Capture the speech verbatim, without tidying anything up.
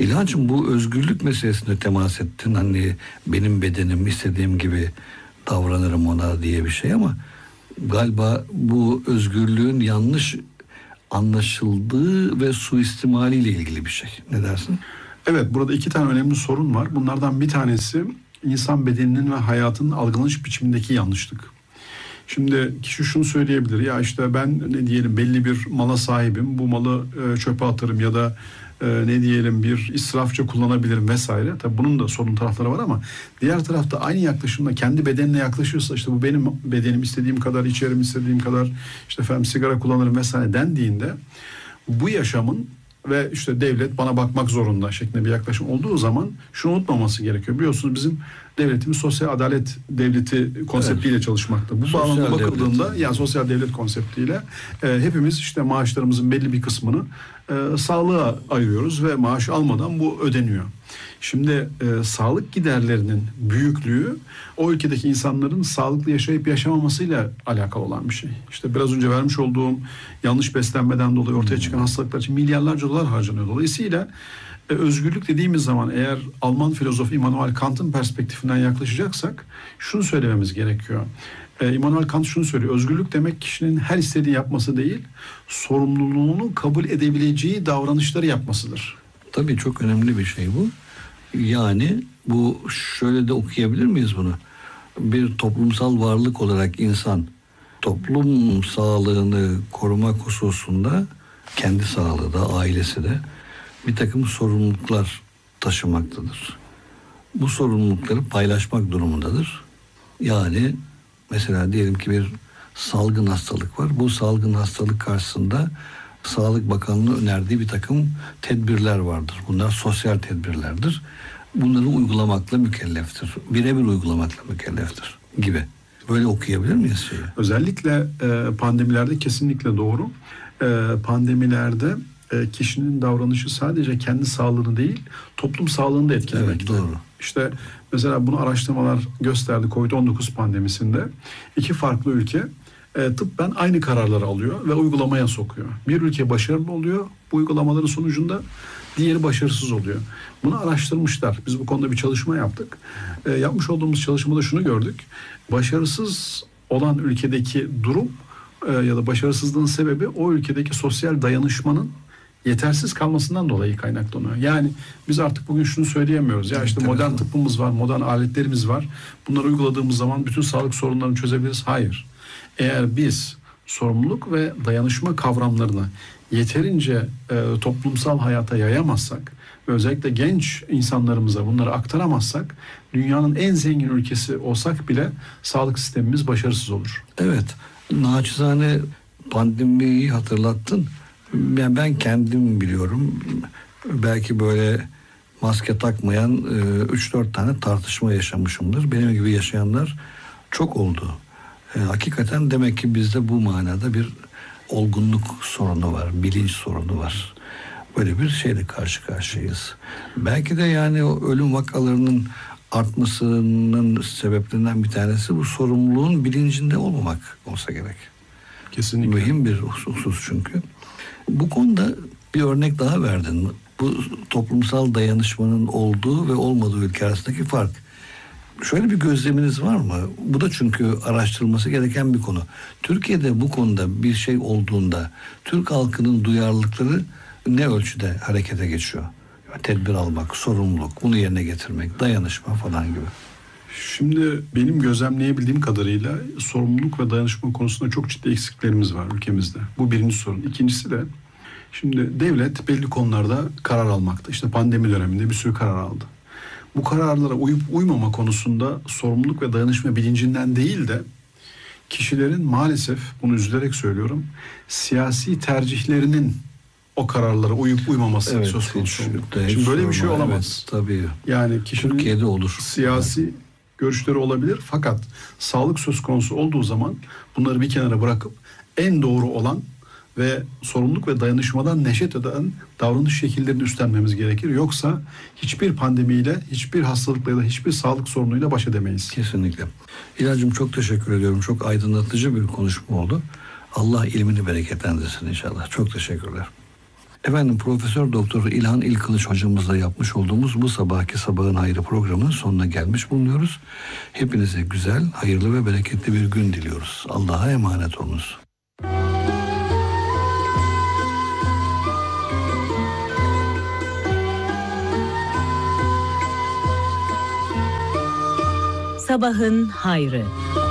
İlhancığım, bu özgürlük meselesine temas ettin. Hani benim bedenim istediğim gibi davranırım ona diye bir şey, ama galiba bu özgürlüğün yanlış anlaşıldığı ve suistimaliyle ilgili bir şey. Ne dersin? Evet, burada iki tane önemli sorun var. Bunlardan bir tanesi insan bedeninin ve hayatının algılanış biçimindeki yanlışlık. Şimdi kişi şunu söyleyebilir: ya işte ben ne diyelim belli bir mala sahibim, bu malı e, çöpe atarım ya da e, ne diyelim bir israfça kullanabilirim vesaire. Tabii bunun da sorun tarafları var, ama diğer tarafta aynı yaklaşımla kendi bedenine yaklaşırsa, işte bu benim bedenim, istediğim kadar içerim, istediğim kadar işte efendim sigara kullanırım vesaire dendiğinde, bu yaşamın ve işte devlet bana bakmak zorunda şeklinde bir yaklaşım olduğu zaman şunu unutmaması gerekiyor. Biliyorsunuz bizim devletimiz sosyal adalet devleti konseptiyle evet. çalışmakta. Bu sosyal bağlamda bakıldığında devlet. yani sosyal devlet konseptiyle e, hepimiz işte maaşlarımızın belli bir kısmını e, sağlığa ayırıyoruz ve maaş almadan bu ödeniyor. Şimdi e, sağlık giderlerinin büyüklüğü o ülkedeki insanların sağlıklı yaşayıp yaşamamasıyla alakalı olan bir şey. İşte biraz önce vermiş olduğum yanlış beslenmeden dolayı ortaya çıkan hastalıklar için milyarlarca dolar harcanıyor. Dolayısıyla e, özgürlük dediğimiz zaman, eğer Alman filozof Immanuel Kant'ın perspektifinden yaklaşacaksak şunu söylememiz gerekiyor. E, Immanuel Kant şunu söylüyor: özgürlük demek kişinin her istediği yapması değil, sorumluluğunu kabul edebileceği davranışları yapmasıdır. Tabii çok önemli bir şey bu. Yani bu şöyle de okuyabilir miyiz bunu? Bir toplumsal varlık olarak insan toplum sağlığını korumak hususunda kendi sağlığı da, ailesi de bir takım sorumluluklar taşımaktadır. Bu sorumlulukları paylaşmak durumundadır. Yani mesela diyelim ki bir salgın hastalık var. Bu salgın hastalık karşısında Sağlık Bakanlığı önerdiği bir takım tedbirler vardır. Bunlar sosyal tedbirlerdir. Bunları uygulamakla mükelleftir. Birebir uygulamakla mükelleftir gibi. Böyle okuyabilir miyiz şeyi? Özellikle e, pandemilerde kesinlikle doğru. E, pandemilerde e, kişinin davranışı sadece kendi sağlığını değil, toplum sağlığını da etkilemekte. Evet, doğru. İşte mesela bunu araştırmalar gösterdi. kovid on dokuz pandemisinde iki farklı ülke E, tıbben aynı kararları alıyor ve uygulamaya sokuyor. Bir ülke başarılı oluyor bu uygulamaların sonucunda, diğeri başarısız oluyor. Bunu araştırmışlar. Biz bu konuda bir çalışma yaptık. E, yapmış olduğumuz çalışmada şunu gördük: başarısız olan ülkedeki durum e, ya da başarısızlığın sebebi o ülkedeki sosyal dayanışmanın yetersiz kalmasından dolayı kaynaklanıyor. Yani biz artık bugün şunu söyleyemiyoruz: ya işte modern tıbbımız var, modern aletlerimiz var, bunları uyguladığımız zaman bütün sağlık sorunlarını çözebiliriz. Hayır. Eğer biz sorumluluk ve dayanışma kavramlarını yeterince e, toplumsal hayata yayamazsak ve özellikle genç insanlarımıza bunları aktaramazsak, dünyanın en zengin ülkesi olsak bile sağlık sistemimiz başarısız olur. Evet, naçizane pandemiyi hatırlattın. Yani ben kendim biliyorum. Belki böyle maske takmayan üç dört tane tartışma yaşamışımdır. Benim gibi yaşayanlar çok oldu. E, hakikaten demek ki bizde bu manada bir olgunluk sorunu var, bilinç sorunu var. Böyle bir şeyle karşı karşıyayız. Belki de yani o ölüm vakalarının artmasının sebeplerinden bir tanesi bu sorumluluğun bilincinde olmamak olsa gerek. Kesinlikle. Mühim bir husus çünkü. Bu konuda bir örnek daha verdin. Bu toplumsal dayanışmanın olduğu ve olmadığı ülke arasındaki fark. Şöyle bir gözleminiz var mı? Bu da çünkü araştırılması gereken bir konu. Türkiye'de bu konuda bir şey olduğunda Türk halkının duyarlılıkları ne ölçüde harekete geçiyor? Tedbir almak, sorumluluk, bunu yerine getirmek, dayanışma falan gibi. Şimdi benim gözlemleyebildiğim kadarıyla sorumluluk ve dayanışma konusunda çok ciddi eksiklerimiz var ülkemizde. Bu birinci sorun. İkincisi de şimdi devlet belli konularda karar almakta. İşte pandemi döneminde bir sürü karar aldı. Bu kararlara uyup uymama konusunda sorumluluk ve dayanışma bilincinden değil de kişilerin maalesef, bunu üzülerek söylüyorum, siyasi tercihlerinin o kararlara uyup uymaması evet, söz konusu. Hiç, Şimdi böyle bir şey olamaz. Evet, tabii. Yani kişinin Türkiye'de olur. Siyasi evet. görüşleri olabilir, fakat sağlık söz konusu olduğu zaman bunları bir kenara bırakıp en doğru olan ve sorumluluk ve dayanışmadan neşet eden davranış şekillerini üstlenmemiz gerekir. Yoksa hiçbir pandemiyle, hiçbir hastalıkla ya da hiçbir sağlık sorunuyla baş edemeyiz. Kesinlikle. İlacım, çok teşekkür ediyorum. Çok aydınlatıcı bir konuşma oldu. Allah ilmini bereketlendirsin inşallah. Çok teşekkürler. Efendim Profesör Doktor İlhan İlkılıç hocamızla yapmış olduğumuz bu sabahki Sabahın Hayrı programının sonuna gelmiş bulunuyoruz. Hepinize güzel, hayırlı ve bereketli bir gün diliyoruz. Allah'a emanet olunuz. Sabahın Hayrı.